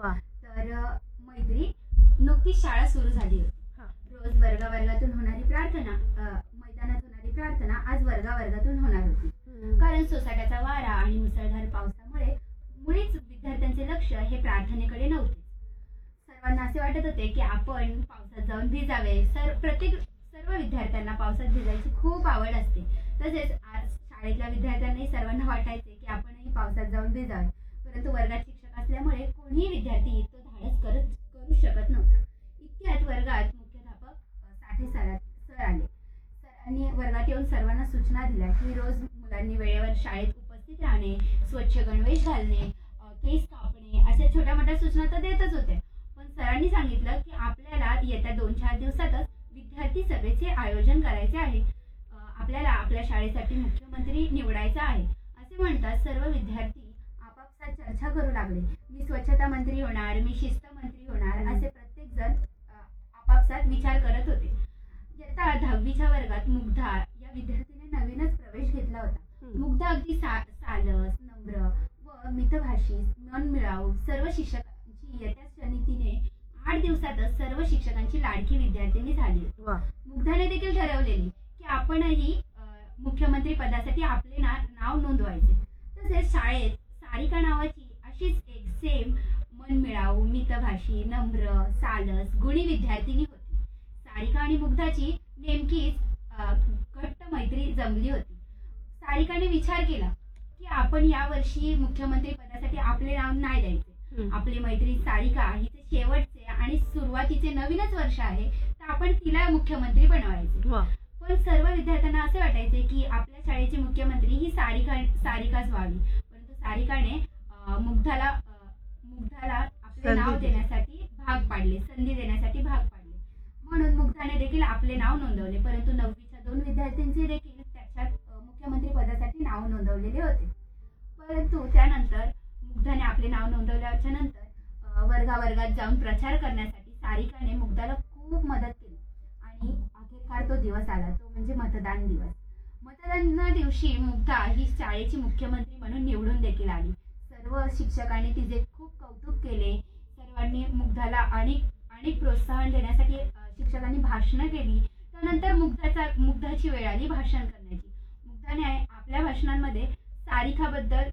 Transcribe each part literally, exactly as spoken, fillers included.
वा. तर अ, मैत्री नुकतीच शाळा सुरू झाली होती. हा. रोज वर्गा वर्गातून होणारी प्रार्थना, अ, मैदानात होणारी प्रार्थना आज वर्गा वर्गातून होणार होती. हम्म. कारण सोसाट्याचा वारा आणि मुसळधार पावसामुळे मुळीच विद्यार्थ्यांचे लक्ष हे प्रार्थनेकडे नव्हते. सर्वांना असे वाटत होते की आपण पावसात जाऊन भिजावे. सर प्रत्येक सर्व विद्यार्थ्यांना पावसात भिजायची खूप आवड असते. तसेच आज शाळेतल्या विद्यार्थ्यांनाही सर्वांना वाटायचे की आपणही पावसात जाऊन भिजावे. परंतु वर्गात शिक्षक असल्यामुळे कोणीही विद्यार्थी तो धाडस करत करू शकत नव्हता. इतक्यात वर्गात मुख्याध्यापक अ, साठे सर सर आले. सरांनी वर्गात येऊन सर्वांना सूचना दिल्या की रोज मुलांनी वेळेवर शाळेत उपस्थित राहणे, स्वच्छ गणवेश घालणे, अ, केस कापणे अशा छोट्या मोठ्या सूचना तर देतच होत्या. पण सरांनी सांगितलं की आपल्याला येत्या दोन चार दिवसातच विद्यार्थी सभेचे आयोजन करायचे आहे. अ, आपल्याला आपल्या शाळेसाठी मुख्यमंत्री निवडायचा आहे. असे म्हणतात सर्व विद्यार्थी आपापसात चर्चा करू लागले. मी स्वच्छता मंत्री होणार, मी शिस्त मंत्री होणार, असे प्रत्येक जण आपापसात विचार करत होते. इयत्ता दहावीच्या वर्गात मुग्धा या विद्यार्थीने नवीनच प्रवेश घेतला होता. हम्म. मुग्धा अगदी सा सालस, नम्र व मितभाषी, मनमिळाऊ सर्व शिक्षकांची येत्या क्षणी तिने आठ दिवसातच सर्व शिक्षकांची लाडकी विद्यार्थिनी झाली. वा. मुग्धाने देखील ठरवलेली की आपणही अ, मुख्यमंत्री पदासाठी आपले ना नाव नोंदवायचे. तसेच शाळेत सारिका नावाची अशीच एक सेम मनमिळाऊ, मितभाषी, नम्र, सालस, गुणी विद्यार्थिनी होती. सारिका आणि मुग्धाची नेमकीच अ, घट्ट मैत्री जमली होती. सारिकाने विचार केला की आपण यावर्षी मुख्यमंत्री पदासाठी आपले नाव नाही द्यायचे. हम्म. आपली मैत्री सारिका हिचे शेवटचे आणि सुरुवातीचे नवीनच वर्ष आहे, तर आपण तिला मुख्यमंत्री बनवायचे. वा. पण सर्व विद्यार्थ्यांना असे वाटायचे की आपल्या शाळेची मुख्यमंत्री ही सारिका सारिकाच व्हावी. परंतु सारिकाने अ, मुग्धाला अ, मुग्धाला आपले संधी नाव दिली. देण्यासाठी भाग पाडले, संधी देण्यासाठी भाग पाडले. म्हणून मुग्धाने देखील आपले नाव नोंदवले. परंतु नववीच्या दोन विद्यार्थ्यांचे देखील त्याच्यात अ, मुख्यमंत्री पदासाठी नाव नोंदवलेले होते. परंतु त्यानंतर मुग्धाने आपले नाव नोंदवल्याच्या नंतर अ, वर्गावर्गात जाऊन प्रचार करण्यासाठी सारिकाने मुग्धाला खूप मदत केली. आणि अखेरकार तो दिवस आला, तो म्हणजे मतदान दिवस. मतदाना दिवशी मुग्धा ही शाळेची मुख्यमंत्री म्हणून निवडून देखील आली. सर्व शिक्षकांनी तिचे खूप कौतुक केले. सर्वांनी मुग्धाला अनेक अनेक प्रोत्साहन देण्यासाठी अ, शिक्षकांनी भाषणं केली. त्यानंतर मुग्धाचा मुग्धाची वेळ आली भाषण करण्याची. मुग्धाने आपल्या भाषणांमध्ये सारिकाबद्दल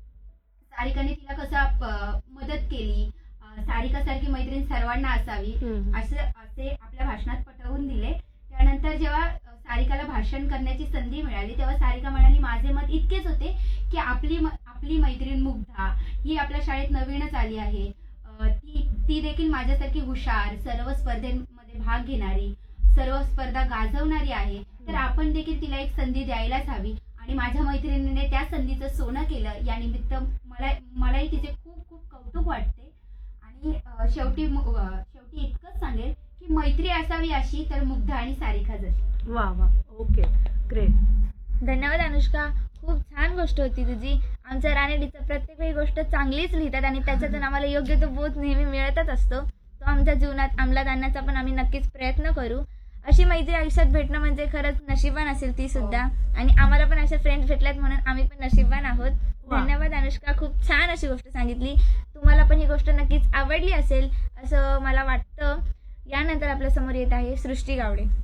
सारिकाने तिला कसा प- मदत केली, अ, सारिकासारखी मैत्रीण सर्वांना असावी हम्म. असं असे आपल्या भाषणात पटवून दिले. त्यानंतर जेव्हा अ, सारिकाला भाषण करण्याची संधी मिळाली तेव्हा सारिका म्हणाली, माझे मत इतकेच होते की आपली म- आपली मैत्रीण मुग्धा ही आपल्या शाळेत नवीनच आली आहे. अ, ती ती देखील माझ्यासारखी हुशार, सर्व स्पर्धेमध्ये भाग घेणारी, सर्व स्पर्धा गाजवणारी आहे. तर आपण देखील तिला एक संधी द्यायलाच हवी. आणि माझ्या मैत्रिणीने त्या संधीचं सोनं केलं. या निमित्त मला मलाही तिचे खूप खूप कौतुक वाटते. आणि अ, शेवटी मु- अ, शेवटी इतकंच सांगेल की मैत्री असावी अशी तर मुग्धा आणि सारिका जशी. वा वा. ओके. ग्रेट. धन्यवाद अनुष्का, खूप छान गोष्ट होती तुझी. आमच्या रानेडीचं प्रत्येक वेळी गोष्ट चांगलीच लिहितात आणि त्याच्यातून आम्हाला योग्य तो बोध नेहमी मिळतच असतो. तो आमच्या जीवनात अंमलात आणण्याचा पण आम्ही नक्कीच प्रयत्न करू. अशी मैत्री आयुष्यात भेटणं म्हणजे खरंच नशिबान असेल ती सुद्धा. आणि आम्हाला पण असे फ्रेंड्स भेटल्यात म्हणून आम्ही पण नशिबान आहोत. वा. धन्यवाद अनुष्का, खूप छान अशी गोष्ट सांगितली. तुम्हाला पण ही गोष्ट नक्कीच आवडली असेल असं मला वाटतं. यानंतर आपल्या समोर येत आहे सृष्टी गावडे.